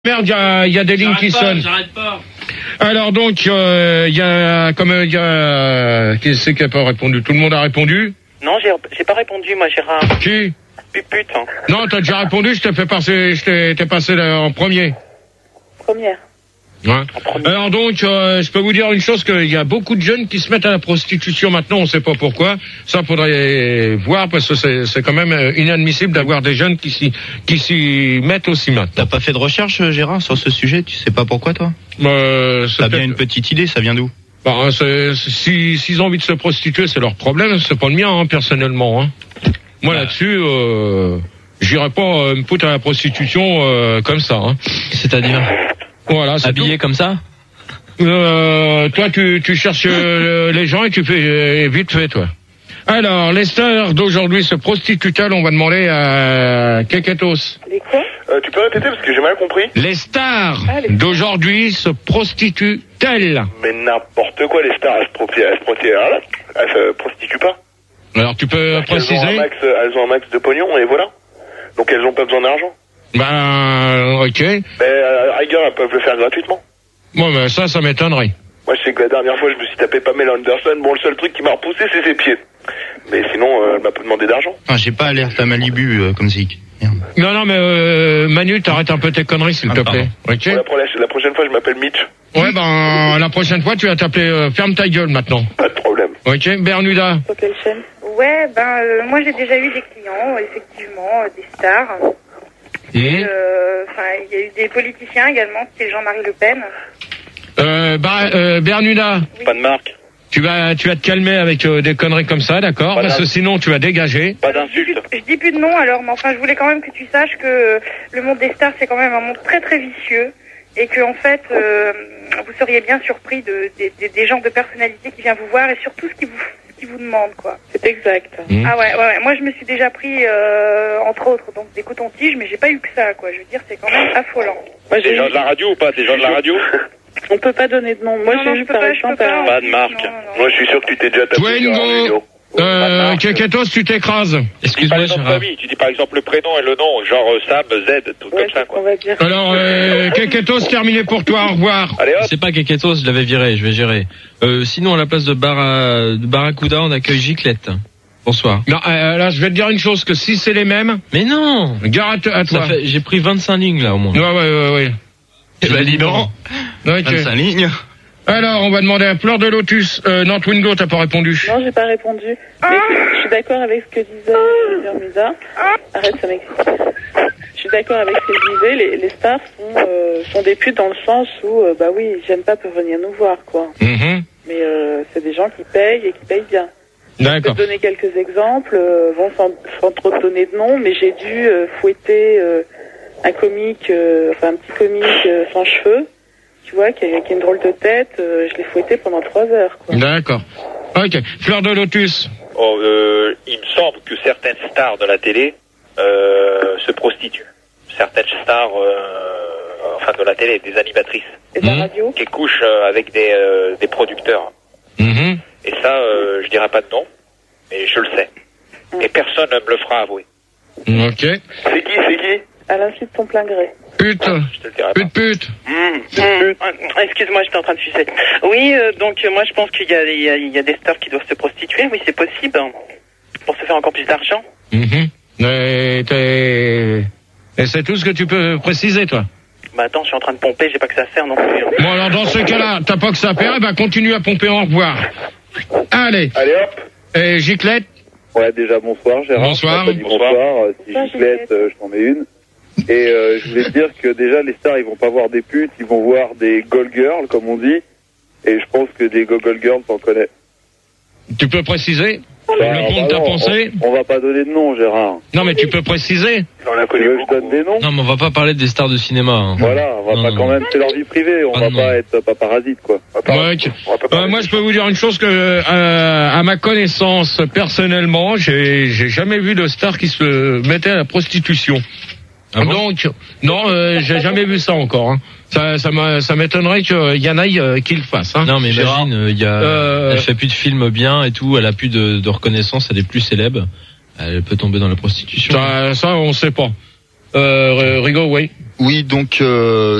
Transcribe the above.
Merde, il y a des lignes qui sonnent. J'arrête pas. Alors donc, il y a qui c'est qui a pas répondu? Tout le monde a répondu? Non, j'ai pas répondu, moi, Gérard. Qui? Putain. Non, t'as déjà répondu, t'es passé en premier. Première. Ouais. Alors donc, je peux vous dire une chose, qu'il y a beaucoup de jeunes qui se mettent à la prostitution maintenant, on sait pas pourquoi. Ça faudrait voir, parce que c'est quand même inadmissible d'avoir des jeunes qui s'y mettent aussi maintenant. T'as pas fait de recherche, Gérard, sur ce sujet? Tu sais pas pourquoi, toi? T'as bien une petite idée, ça vient d'où? Bah, s'ils ont envie de se prostituer, c'est leur problème, c'est pas le mien, hein, personnellement. Hein. Moi, là-dessus, j'irai pas me foutre à la prostitution comme ça. Hein. C'est-à-dire? Voilà, c'est habillé tout. comme ça? Toi, tu cherches les gens et tu fais vite fait, toi. Alors, les stars d'aujourd'hui se prostituent-elles? On va demander à Keketos. Les quoi? Tu peux répéter parce que j'ai mal compris. Les stars d'aujourd'hui se prostituent-elles? Mais n'importe quoi, les stars, elles se prostituent pas. Alors, tu peux préciser? Elles ont un max de pognon et voilà. Donc elles ont pas besoin d'argent. Ben, ok. Mais à la rigueur, elles peuvent le faire gratuitement. Bon, ben ça m'étonnerait. Moi, je sais que la dernière fois, je me suis tapé Pamela Anderson. Bon, le seul truc qui m'a repoussé, c'est ses pieds. Mais sinon, elle m'a pas demandé d'argent. Ah, j'ai pas alerte à Malibu comme Zik. Non, mais Manu, t'arrêtes un peu tes conneries, s'il te plaît. Ok. Bon, la prochaine fois, je m'appelle Mitch. Ouais, ben, la prochaine fois, tu vas t'appeler Ferme ta gueule, maintenant. Pas de problème. Ok, Bernuda. Sur quelle chaîne? Ouais, moi j'ai déjà eu des clients, effectivement, des stars. Il y a eu des politiciens également, c'était Jean-Marie Le Pen. Bernuda. Oui. Pas de marque. Tu vas te calmer avec des conneries comme ça, d'accord? Parce que sinon, tu vas dégager. Pas d'insulte. Je dis plus de nom alors, mais enfin, je voulais quand même que tu saches que le monde des stars, c'est quand même un monde très très vicieux. Et que en fait, vous seriez bien surpris des genres de personnalités qui viennent vous voir et surtout ce qui vous demandent, quoi. C'est exact. Ah ouais. Moi, je me suis déjà pris, entre autres, donc des cotons-tiges, mais j'ai pas eu que ça, quoi. Je veux dire, c'est quand même affolant. Moi, Des gens de la radio ou pas? Des gens de la radio? On peut pas donner de nom. Moi, Non, j'ai je eu peux par pas, exemple Pas de marque. Non. Moi, je suis sûr que tu t'es déjà tapé. Twingo. Keketos, tu t'écrases. Excuse-moi, Gérard. Tu dis par exemple le prénom et le nom, genre Sam, Z, tout Ouais, comme ça, on quoi. va dire. Alors, Keketos, terminé pour toi, au revoir. Allez hop. C'est pas Keketos, je l'avais viré, je vais gérer. Sinon, à la place de Barracuda, on accueille Giclette. Bonsoir. Non, là, je vais te dire une chose, que si c'est les mêmes, Mais non! gare à toi. J'ai pris 25 lignes, là, au moins. Ouais. Eh ben, dis donc. Ok. 25 lignes. Alors, on va demander à Fleur de Lotus. Non, Twingo, t'as pas répondu. Non, j'ai pas répondu. Mais je suis d'accord avec ce que disait Bermuda. Arrête, ça m'excite. Je suis d'accord avec ce que disait. Les stars sont des putes dans le sens où, bah oui, j'aime pas peuvent venir nous voir, quoi. Mhm. Mais c'est des gens qui payent et qui payent bien. Je D'accord. peux te donner quelques exemples, sans trop te donner de nom, mais j'ai dû fouetter un comique, un petit comique sans cheveux, tu vois, qui a une drôle de tête. Je l'ai fouetté pendant 3 heures, quoi. D'accord. Ok. Fleur de Lotus. Il me semble que certaines stars de la télé se prostituent. Certaines stars, de la télé, des animatrices, Et de la radio. qui couchent avec des producteurs. Mhm. Et ça, je dirais pas de nom, mais je le sais. Et personne ne me le fera avouer. Ok. C'est qui? À l'insu de ton plein gré. Pute. Je te le dirai pas. Pute. Excuse-moi, j'étais en train de sucer. Oui, donc moi je pense qu'il y a des stars qui doivent se prostituer. Oui, c'est possible. Pour se faire encore plus d'argent. Mhm. Et c'est tout ce que tu peux préciser, toi? Bah attends, je suis en train de pomper, j'ai pas que ça à faire non plus. Bon, alors dans ce cas-là, t'as pas que ça à faire, continue à pomper, au revoir. Allez. Allez hop. Et Giclette. Ouais, déjà bonsoir Gérard. Bonsoir. T'as pas dit bonsoir. Si Bonsoir, Giclette, je t'en mets une. Et je voulais te dire que déjà les stars, ils vont pas voir des putes, ils vont voir des goal girls comme on dit. Et je pense que des goal girls, t'en connais. Tu peux préciser le compte de ta non, pensée? on va pas donner de nom, Gérard. Non, mais tu peux préciser. On a Tu connu veux que je donne beaucoup. des noms? Non, mais on va pas parler des stars de cinéma. Hein. Voilà, on va Non, pas non, quand non. même, c'est leur vie privée, on Ah, va non. pas être paparazzi, quoi. Ouais, moi, je peux vous dire une chose que, à ma connaissance, personnellement, j'ai jamais vu de star qui se mettait à la prostitution. Ah bon? Donc, non, j'ai jamais vu ça encore. Hein. Ça m'étonnerait qu'il y en ait qui le fassent. Hein. Non, mais Gérard. imagine, elle fait plus de films bien et tout, elle a plus de reconnaissance, elle est plus célèbre. Elle peut tomber dans la prostitution. Ça, on sait pas. Rigaud, oui. Oui, donc